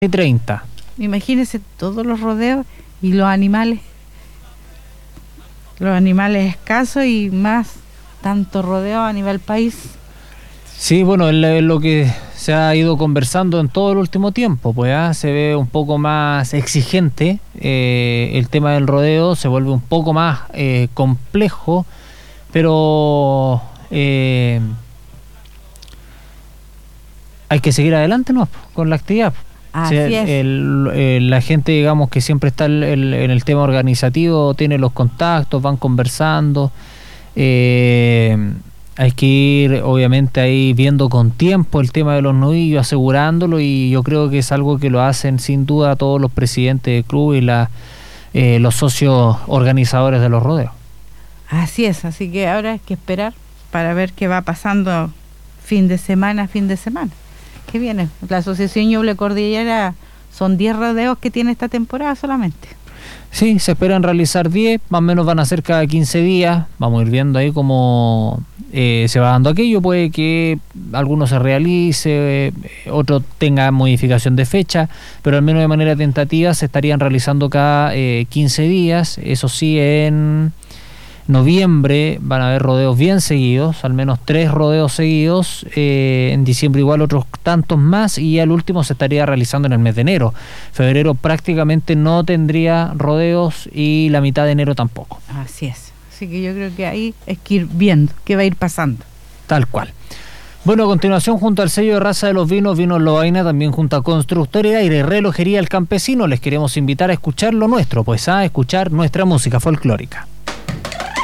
30. Imagínense todos los rodeos y los animales escasos y más tanto rodeo a nivel país. Sí, bueno, es lo que se ha ido conversando en todo el último tiempo, pues se ve un poco más exigente el tema del rodeo, se vuelve un poco más complejo, pero hay que seguir adelante, ¿no?, con la actividad. Así es. La gente, digamos, que siempre está en el tema organizativo, tiene los contactos, van conversando. Hay que ir, obviamente, ahí viendo con tiempo el tema de los novillos, asegurándolo, y yo creo que es algo que lo hacen sin duda todos los presidentes de club y los socios organizadores de los rodeos. Así es, así que ahora hay que esperar para ver qué va pasando fin de semana. ¿Qué viene? La Asociación Ñuble Cordillera son 10 rodeos que tiene esta temporada solamente. Sí, se esperan realizar 10, más o menos van a ser cada 15 días. Vamos a ir viendo ahí cómo se va dando aquello. Puede que alguno se realice, otro tenga modificación de fecha, pero al menos de manera tentativa se estarían realizando cada 15 días. Eso sí, en noviembre van a haber rodeos bien seguidos, al menos 3 rodeos seguidos, en diciembre igual otros tantos más, y ya el último se estaría realizando en el mes de enero. Febrero prácticamente no tendría rodeos y la mitad de enero tampoco. Así es, así que yo creo que ahí es que ir viendo qué va a ir pasando. Tal cual. Bueno, a continuación, junto al sello de raza de los vinos, Vinos Lovaina, también junto a Constructora Aire y Relojería El Campesino, les queremos invitar a escuchar lo nuestro, pues a escuchar nuestra música folclórica.